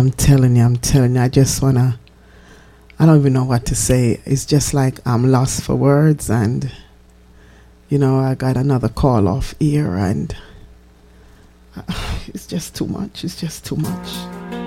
I'm telling you, I just wanna, I don't even know what to say. It's just like I'm lost for words, and I got another call off here, and it's just too much. It's just too much.